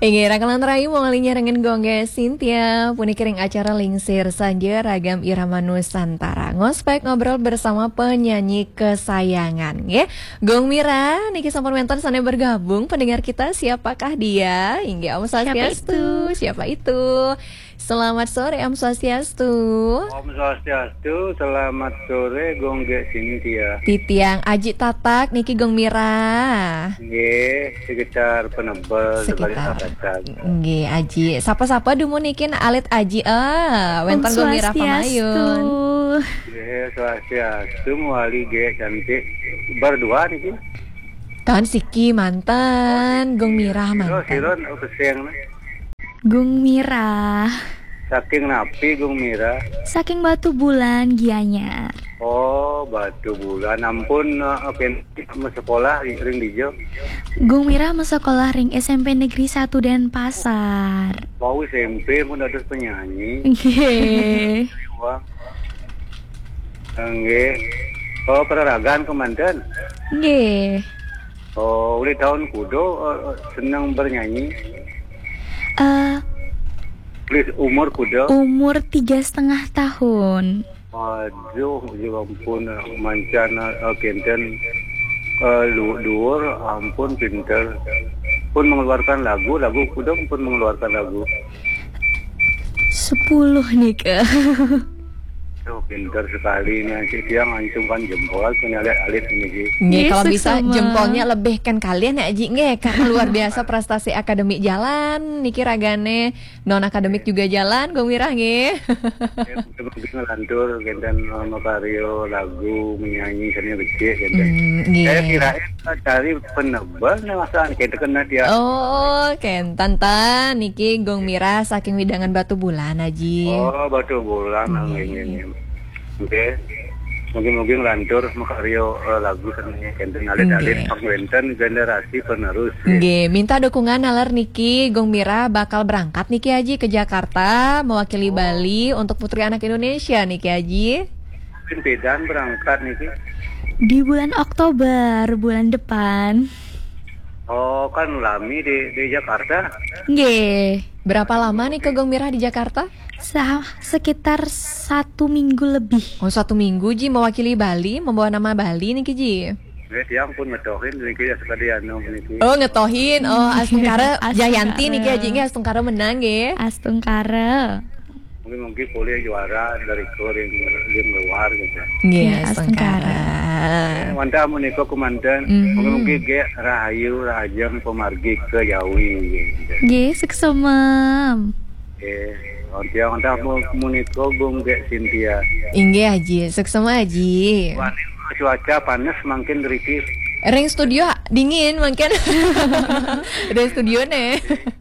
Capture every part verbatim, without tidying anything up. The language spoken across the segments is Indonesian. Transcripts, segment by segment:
Ingi rakalan rayu mau ngalinya dengan gongge Cynthia puni kering acara lingsir sanja ragam irama Nusantara ngospek ngobrol bersama penyanyi kesayangan ya. Gong Mira niki sampun mentor sana bergabung pendengar kita siapakah dia? Hingga Om Swastiastu. Siapa itu? Selamat sore Om Swastiastu. Om Swastiastu, selamat sore Gongge Cynthia. Titiang Aji Tatak niki Gong Mira. Nggih, sekitar penebel Sekitar. Nggih Aji. Sapa-sapa dumu nikin alit Aji ah, wentan Gong Mira pamayun. Nggih, Swastiastu muali ge cantik. Berdua niki. Kan Siki mantan, Gong Mira mantan. Siron keseng. Gong Mira. Saking napi Gong Mira. Saking Batu Bulan Gianyar. Oh, Batu Bulan. Ampun, uh, pen sekolah ring dijo. Gong Mira sekolah ring S M P Negeri satu Denpasar. Mau S M P pun ada penyanyi. Nggih. Wah. Nggih. Oh, peraragan kemanten. Nggih. Oh, udah tahun kudo uh, senang bernyanyi. Uh, Please umur kuda. umur tiga setengah tahun. Aduh, ya ampun, mancan uh, kenten uh, luur, ampun pinter. Pun mengeluarkan lagu, lagu kuda pun mengeluarkan lagu. Sepuluh nih ke. Tuh pinter sekali nih, si dia ngancungkan jempol, punya alit ini sih. Nggih, kalau Yesus bisa sama. jempolnya lebihkan kalian ya Ji nggih karena luar biasa prestasi akademik jalan niki ragane non akademik juga jalan Gong Mira nggih. Mungkin ngelantur kenten notario lagu menyanyi seni becek kenten. Hmm, nggih. Saya kirain uh, cari penebal nih masa kita kena dia. Oh, kentan tan niki Gong Mira saking widangan Batu Bulan Aji. Oh, Batu Bulan Hmm. ini. Oke. Mungkin-mungkin lantur makaryo uh, lagu senengnya kenten alit-alit Nggih. pangwenten generasi penerus. Nggih, minta dukungan nalar niki Gong Mira bakal berangkat niki Aji ke Jakarta mewakili Bali untuk Putri Anak Indonesia niki Aji. Mungkin bedan berangkat niki. Di bulan Oktober bulan depan. Oh, kan lami di di Jakarta. Nggih. Berapa lama nih ke Gong Mira di Jakarta? Sa- sekitar satu minggu lebih. Oh, satu minggu Ji mewakili Bali, membawa nama Bali niki Ji. Eh, dia pun ngetohin niki ya sekali anu niki. Oh, ngetohin. Oh, Astungkara Astungkara. Jayanti niki Aji nggih Astungkara menang nggih. Astungkara. Mungkin mungkin kuliah juara dari koring yang luar gitu. Nggih, Iya, Astungkara. Mantap meniko kumandan. Mhm. Mungkin mungkin ge rahayu rajang pemargi ke Jawi gitu. Nggih, suksemem. Eh, ontia ontia mau meniko Gongge Cynthia. Inggih Aji, sukses Aji. Wani cuaca panas makin riki. Ring studio dingin mungkin. Ring studio nih.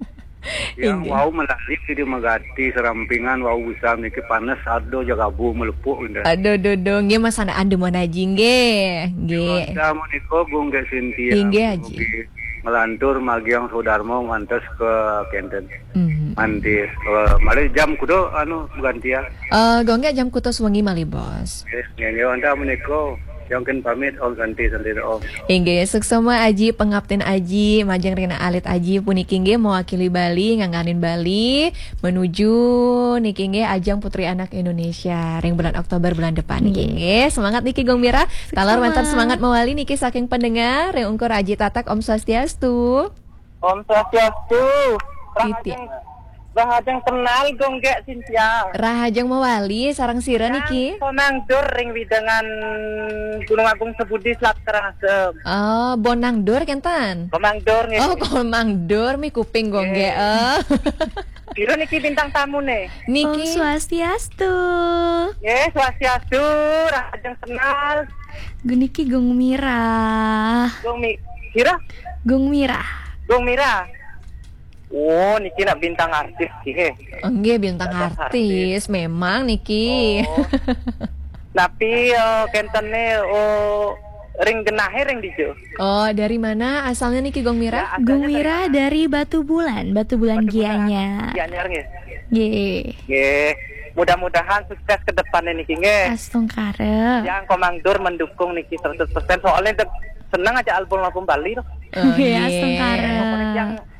Yang Inggih. wow melalip di Magati serampingan wow bisa niki panas ado jagabu melepuk indah. Aduh, aduh, aduh, nggih Mas ana ande mon Aji nggih. Nggih. Ontia meniko Gongge Cynthia. Inggih, Haji. Mugi melantur magiang Sudarmo ngantos ke Kenten. Mhm. Mantis. Uh, mari jam kudo anu ganti ya. Eh, gongga jam kutus wengi mali bos. Eh, nyanyi ontia meniko. Jangan pamit om ganti sendiri om. Inggih, sukses Aji, pengapten Aji, majang rina alit Aji puniki nggih mewakili Bali, nganganin Bali menuju niki nggih ajang Putri Anak Indonesia ring bulan Oktober bulan depan niki nggih. Semangat niki Gong Mira. Talar mentar semangat mewali niki saking pendengar yang ungkur Aji Tatak Om Swastiastu. Om Swastiastu. Titi. Rahajang kenal Gongge Cynthia. Rahajang mewali sarang sira niki. Sonang dur ring widangan Gunung Agung Sebudi Selat Karangasem. Oh, Bonang Dur kentan. Komang dur nih. Oh, Komang Dur mi kuping gongge. Eh. Biro niki bintang tamu nih. Om Niki. Swastiastu. Ye, Swastiastu. Rahajang kenal Guniki Gong Mira. Gong Mi. Kira? Gong Mira. Gong Mira. Oh, niki nak bintang artis kihe. Enggak bintang Bintang artis, memang Niki. Oh. Tapi uh, kentene oh ring genahe ring dijo. Oh, dari mana asalnya Niki Gong Mira? Ya, Gong Mira dari Batu Bulan, Batu Bulan Gianyar. Gianyar nggih. Nggih. Nggih. Mudah-mudahan sukses ke depannya niki nggih. Astungkara. Yang Komangdur mendukung niki seratus persen soalnya de- senang aja album-album Bali tuh. Oh, Nggih, iya. Astungkara. Yang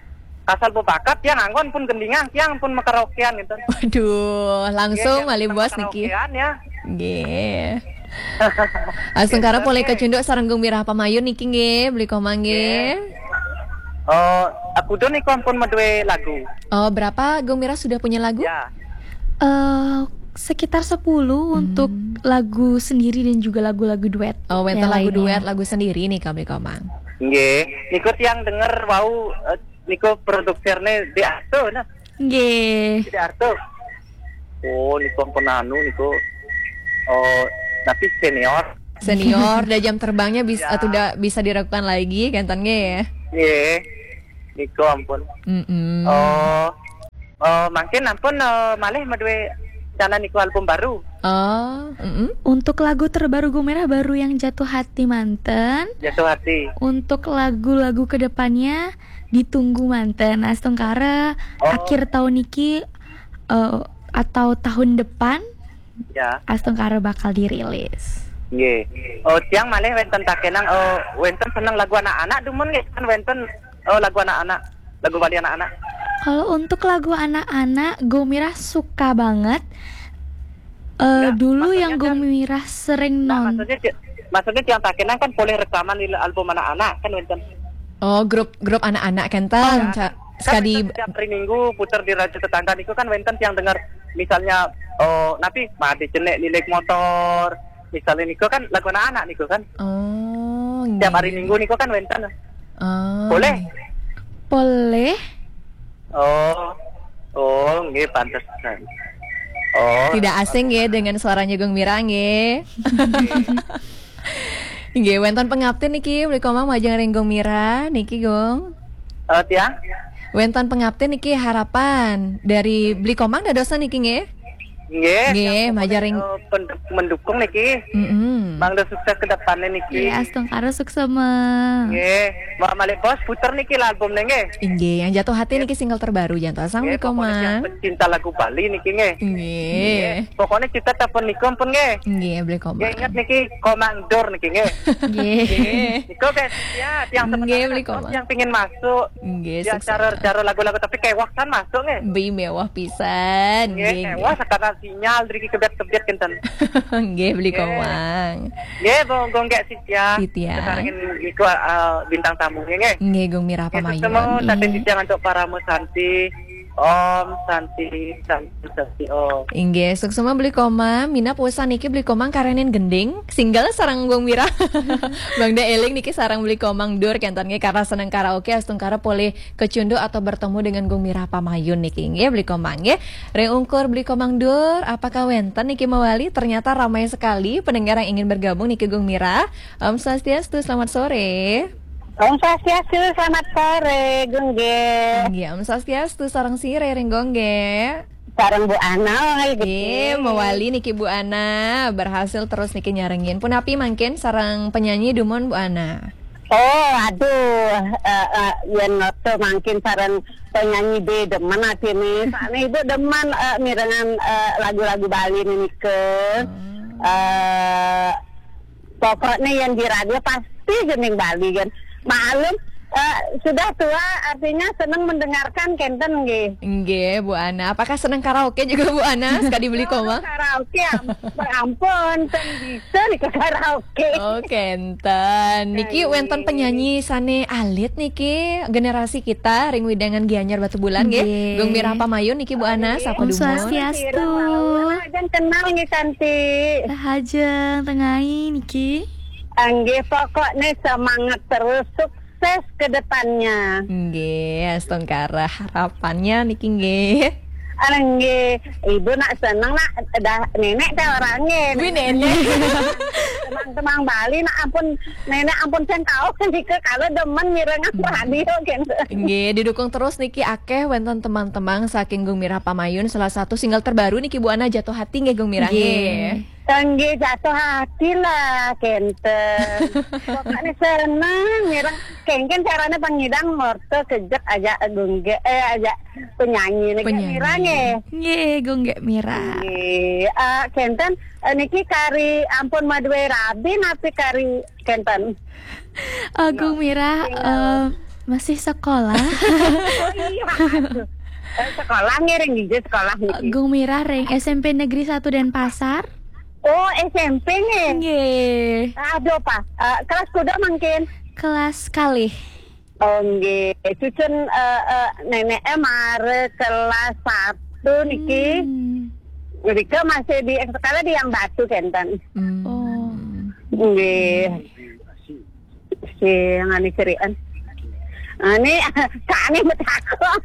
kasal bakat yang anggon pun gendingan yang pun makaraokean gitu. Waduh, langsung mali bos niki. Ya. Nggih. Langsung karena boleh kecunduk sareng Gung Mirah Pamayon niki nggih, beli komang nggih. Oh, aku do niku ampun medue lagu. Oh, berapa Gung Mirah sudah punya lagu? Ya. Eh sekitar sepuluh Hmm. untuk lagu sendiri dan juga lagu-lagu duet. Oh, wenten yang lagu lainnya. duet, lagu sendiri nih Kak Beli Komang. Nggih, niku tiang denger wau uh, niku produsernya di Arto nah. Nggih. Di Arto. Oh, niku ampun anu niku oh tapi senior. Senior, dan jam terbangnya bisa Ya. atau da, bisa diragukan lagi kantonnya ya. Nggih. Niku ampun. Mm-mm. Oh. Oh, mungkin ampun uh, malih medue chana niku album baru. Oh, mm-mm. Untuk lagu terbaru Gung Mirah baru yang Jatuh Hati manten. Jatuh hati. Untuk lagu-lagu kedepannya ditunggu manten. Astungkara Oh. akhir tahun niki eh, atau tahun depan Ya. Astungkara bakal dirilis. Nggih. Oh, tiang malih wenten takenang oh wenten seneng lagu anak-anak dumun nggih kan wenten oh lagu anak-anak, lagu bali anak-anak. Kalau untuk lagu anak-anak, Gung Mirah suka banget. Eh Ya, dulu maksudnya yang Gung kan- Mirah sering Nah, non. maksudnya ti- maksudnya tiang takenang kan boleh rekaman di album anak-anak kan wenten. Oh, grup grup anak-anak kenten. Oh, Ca- Kan sekali wenten setiap hari Minggu puter di radio tetangga niku kan wenten tiang dengar misalnya oh napi mati jenek lilik motor. Misalnya niku kan lagu anak-anak niku kan. Oh, Setiap hari nggih. Minggu niku kan wenten. Oh. Boleh? Boleh. Oh. Oh, nggih pantesan. Oh. Tidak asing ya dengan suaranya Gung Mirah nggih. Nggih, wenten pengabdi niki beli komang majang ring Gung Mirah niki Gong. Oh, tiang. Wenten pengabdi niki harapan dari beli komang dadosan niki nggih. Nggih. Nggih, yang majaring- oh, pen- mendukung niki. Mm-mm. Mangga sukses ke depannya niki. Ya, Astungkara sukses mah. Nggih, mau malik bos puter niki lah album nggih. Nggih, yang jatuh hati niki single terbaru jangan sang beli Nggih, pokoknya yang komang. pencinta lagu Bali niki nggih. Nggih. Pokoknya kita telepon niki pun nggih. Nggih, beli Nggih komang. ingat niki komandor niki nggih. Nggih. Niko guys, ya tiang Nggih, sebenarnya beli bos komang. yang pingin masuk. Nggih, Ya sukses. cara-cara lagu-lagu tapi kewak kan masuk nggih. Bi mewah pisan. Nggih, Nggih. kewak sekarang sinyal dari kebet-kebet kenten. Nggih, beli Nggih. komang. Nggih, bong gong gak Sitya. Sitya. Sekarang ini iku uh, bintang tamu nggih. Nggih, Gung Mirah Kita Pamayon. semua tapi Nggih. Sitya untuk para Santi, Om Santi, Santi, Santi Om. Inggih, suksema beli koma, mina puasa niki beli komang karenin gending, single sarang Gung Mirah. Bang Da Eling niki sarang beli komang dur kentonnya karena seneng karaoke astungkara boleh kecundu atau bertemu dengan Gung Mirah Pamayon niki nggih beli komang nggih. Reng ungkur beli komang dur, apakah wenten niki mawali ternyata ramai sekali pendengar yang ingin bergabung niki Gung Mirah. Om Swastiastu, selamat sore. Om Swastiastu, selamat sore, Gungge. Nggih, Om Swastiastu sarang si Rering Gongge. Sareng Bu Ana, Nggih, mewali niki Bu Ana berhasil terus niki nyarengin. Pun api mangkin sarang penyanyi Dumon Bu Ana. Oh, aduh, uh, uh, yang noto mungkin sareng penyanyi di demen hati nih. Sana ibu demen uh, mirengan uh, lagu-lagu Bali nih ke. Uh, pokoknya yang di radio pasti gening Bali kan. Maklum uh, sudah tua artinya senang mendengarkan kenten nggih. Nggih, Bu Ana. Apakah senang karaoke juga Bu Ana? Sekali beli koma. Karaoke, am- ampun, ten bisa nih ke karaoke. Oh, kenten. Niki wenten penyanyi sane alit niki generasi kita ring widangan Gianyar Batu Bulan nggih. Nggih. Gung Mirah Pamayon niki Bu Ana sapa Om Dumon. Swastiastu. Dan kenal nih Santi. Hajeng tengai niki. Angge pokoknya semangat terus, sukses ke depannya. Nggih, astungkara harapannya niki nggih. Angge, ibu nak seneng nak dah nenek teh orangnya. Gue nenek. Teman-teman Bali nak ampun nenek ampun sen tahu kan jika kalau demen mirengan radio gitu. Nggih, didukung terus niki akeh wenten teman-teman saking Gung Mirah Pamayon salah satu single terbaru niki Bu Ana Jatuh Hati nggih Gung Mirah nggih. Angge jatuh hati lah kenten. Pokoknya seneng mireng kengken caranya pengidang morto kejek aja gungge eh aja penyanyi nih Penyanyi. mirangnya. Nggih, Gung Mirah. Nggih, uh, kenten uh, niki kari ampun madue rabi napi kari kenten. Eh, Gung Mirah, eh, Masih sekolah. Iya, aduh. Eh, sekolah ngiring di sekolah niki. Gung Mira reng S M P Negeri satu Denpasar. Oh, S M P nih. Nggih. Aduh, Pak. Eh, kelas kuda mungkin. Kelas kalih. Oh, nggih. Cucun eh, eh, nenek mare kelas satu niki. Hmm. Mereka masih di sekolah di Yang Batu Kenten. Hmm. Oh. Nggih. Si ngani cerian. Ani kane betakon.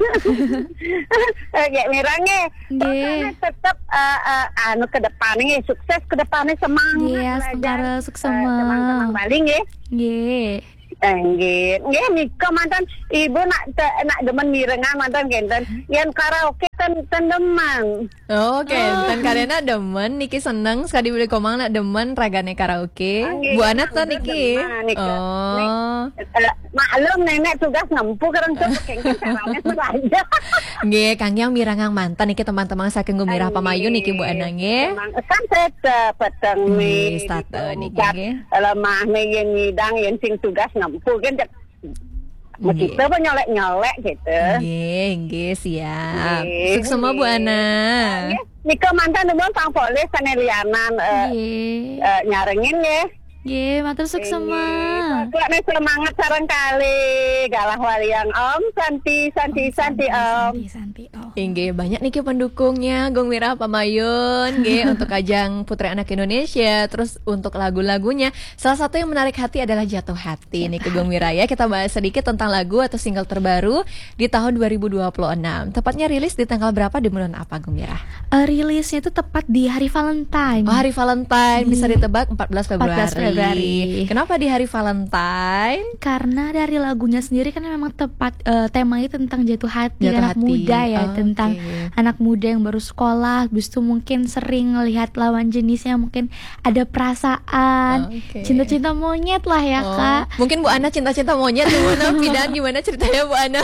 Kayak mirangnya. Nggih. Tetap eh, eh, anu ke depannya sukses ke depannya semangat. Nggih, sementara sukses semua. Semangat paling nggih. Nggih. Nggih, nggih Mika mantan ibu nak te- nak demen mirengan mantan genten. Yen karaoke ten ten demen. Oke, dan kadena demen Niki seneng sekali beli komang nak demen ragane karaoke. Nggih, Bu Ana tuh demen, Niki. Niki. Oh. Eh, maklum nenek tugas nempuh kereng tuh kengken caranya saja. Nggih, Kang yang mirangang mantan Niki teman-teman saking Gumirah Pamayu Niki Bu Ana nggih. Emang kan tetep peteng Nggih, mi. state niki, Cat, nggih. lemah mi yen ngidang yen sing tugas nempuh kan cek. Nggih. Kita pun nyolek-nyolek gitu. Nggih, nggih siap. Nggih, Sukses semua Bu nggih. Ana. Nggih, Mika mantan demen pang polis sanelianan eh, Nggih. eh, nyarengin ya. Nggih, matur sukses semua. Kok nih semangat sareng kali galah waliang Om Santi Santi Santi Om. Santi, Santi. Oh. Inggih, banyak niki pendukungnya Gung Mirah Pamayun nggih untuk ajang Putri Anak Indonesia. Terus untuk lagu-lagunya salah satu yang menarik hati adalah Jatuh Hati niki Gung Mirah ya. Kita bahas sedikit tentang lagu atau single terbaru di tahun dua ribu dua puluh enam. Tepatnya rilis di tanggal berapa, di bulan apa Gung Mirah? Eh, rilisnya itu tepat di hari Valentine. Oh, hari Valentine, bisa ditebak empat belas Februari. empat belas Februari. Kenapa di hari Valentine? Karena dari lagunya sendiri kan memang tepat eh, temanya tentang jatuh hati, Jatuh anak hati. muda ya, Oh, tentang oke. anak muda yang baru sekolah, habis itu mungkin sering melihat lawan jenisnya, mungkin ada perasaan, Oke. cinta-cinta monyet lah ya Oh, kak. mungkin Bu Ana cinta-cinta monyet gimana? Pidan gimana ceritanya Bu Ana?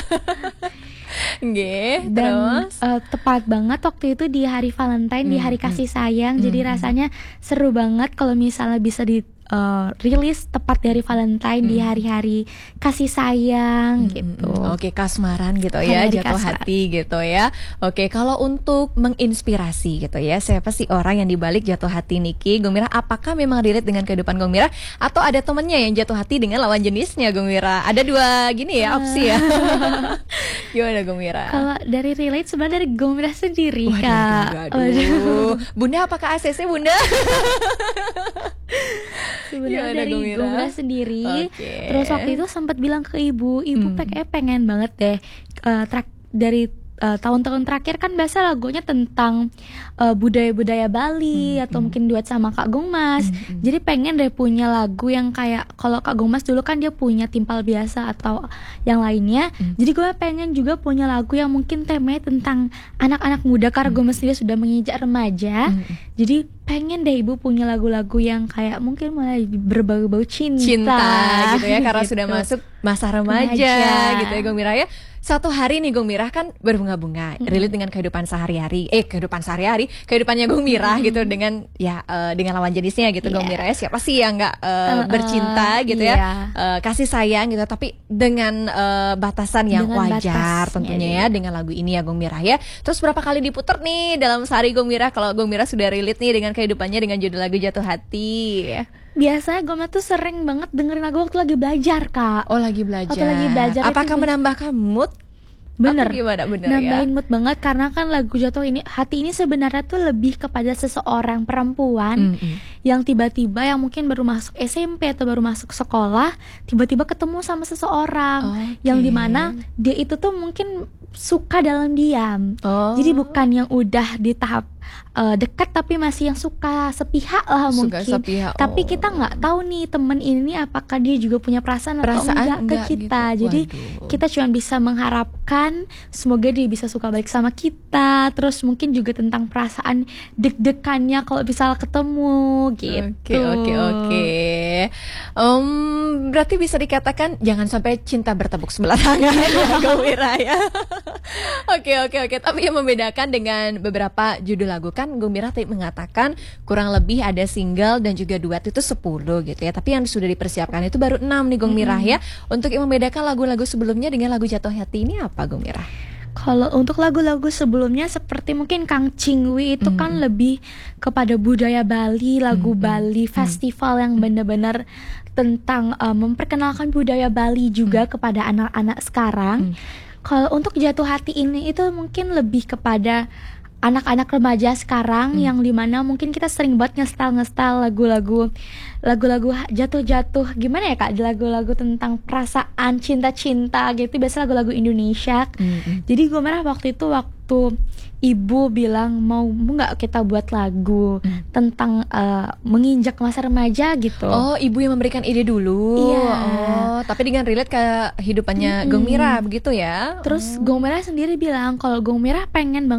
Nggih, Dan terus eh, tepat banget waktu itu di hari Valentine, di Hmm, hari kasih sayang. hmm, Jadi hmm. rasanya seru banget kalau misalnya bisa di eh, rilis tepat di hari Valentine, di Hmm. hari-hari kasih sayang Mm, gitu. mm, mm. Oke, kasmaran gitu ya, Hari-hari jatuh kasar. hati gitu ya. Oke, kalau untuk menginspirasi gitu ya, siapa sih orang yang dibalik jatuh hati Niki? Gung Mirah, apakah memang relate dengan kehidupan Gung Mirah atau ada temennya yang jatuh hati dengan lawan jenisnya Gung Mirah? Ada dua gini ya opsi ya. Gimana Gung Mirah? Kalau dari relate sebenarnya dari Gung Mirah sendiri Waduh, kak. aduh, aduh. Bunda apakah A C C Bunda? Sebenarnya Gimana, dari Gung Mirah? Gung Mirah sendiri. Oke. Terus waktu itu sempat bilang ke ibu, ibu Hmm. pe- pengen banget deh eh, trak- dari eh, tahun-tahun terakhir kan biasa lagunya tentang eh, budaya-budaya Bali Hmm, atau hmm. mungkin duet sama Kak Gung Mas. Hmm, hmm. Jadi pengen deh punya lagu yang kayak kalau Kak Gung Mas dulu kan dia punya timpal biasa atau yang lainnya. Hmm. Jadi gue pengen juga punya lagu yang mungkin temanya tentang anak-anak muda karena Gung Mas sendiri sudah menginjak remaja. Hmm. Jadi pengen deh ibu punya lagu-lagu yang kayak mungkin mulai berbau-bau cinta, Cinta gitu ya, karena sudah Gitu. masuk masa remaja, Remaja. gitu ya Gung Mirah ya. Satu hari nih Gung Mirah kan berbunga-bunga, relate dengan kehidupan sehari-hari, eh kehidupan sehari-hari, kehidupannya Gung Mirah gitu dengan ya eh, dengan lawan jenisnya gitu. Gung Iya. Mirah ya, siapa sih yang nggak eh, Uh-uh, bercinta gitu iya. ya, Eh, kasih sayang gitu, tapi dengan eh, batasan yang Dengan wajar batasnya tentunya dia. ya, dengan lagu ini ya Gung Mirah ya. Terus berapa kali diputer nih dalam sehari Gung Mirah kalau Gung Mirah sudah relate nih dengan kehidupannya dengan judul lagu Jatuh Hati? Biasanya gue tuh sering banget dengerin lagu waktu lagi belajar kak. Oh, lagi belajar. Waktu lagi belajar Apakah itu- menambahkan mood? Bener, Atau gimana? Bener nambahin ya? mood banget karena kan lagu Jatuh ini hati ini sebenarnya tuh lebih kepada seseorang perempuan Mm-mm. yang tiba-tiba yang mungkin baru masuk S M P atau baru masuk sekolah tiba-tiba ketemu sama seseorang Oke. yang dimana dia itu tuh mungkin suka dalam diam. Oh. Jadi bukan yang udah di tahap uh, dekat tapi masih yang suka sepihak lah Suka mungkin. sepihak, Tapi oh. kita nggak tahu nih temen ini apakah dia juga punya perasaan, Perasaan atau enggak, enggak ke kita. gitu. Jadi Waduh. kita cuma bisa mengharapkan semoga dia bisa suka balik sama kita. Terus mungkin juga tentang perasaan deg-degannya kalau bisa ketemu Oke gitu. oke oke. Em, berarti bisa dikatakan jangan sampai cinta bertepuk sebelah tangan ya Gung Mirah ya. Oke oke oke. Tapi yang membedakan dengan beberapa judul lagu kan Gong Mira tadi mengatakan kurang lebih ada single dan juga duet itu sepuluh gitu ya. Tapi yang sudah dipersiapkan itu baru enam nih Gong Mira ya. Untuk yang membedakan lagu-lagu sebelumnya dengan lagu Jatuh Hati ini apa Gong Mira? Kalau untuk lagu-lagu sebelumnya seperti mungkin Kang Chingwi itu kan lebih kepada budaya Bali, lagu Bali, festival yang benar-benar tentang uh, memperkenalkan budaya Bali juga kepada anak-anak sekarang. Kalau untuk Jatuh Hati ini itu mungkin lebih kepada anak-anak remaja sekarang yang dimana mungkin kita sering banget ngestal-ngestal lagu-lagu lagu-lagu jatuh-jatuh gimana ya Kak, lagu-lagu tentang perasaan cinta-cinta gitu, biasa lagu-lagu Indonesia. Mm-hmm. Jadi gue merah waktu itu waktu ibu bilang mau nggak kita buat lagu mm. tentang uh, menginjak masa remaja gitu. Oh, ibu yang memberikan ide dulu. Iya. Oh, tapi dengan relate ke kehidupannya Mm-hmm. Gong Mira begitu ya. Terus oh. Gong Mira sendiri bilang kalau Gong Mira pengen banget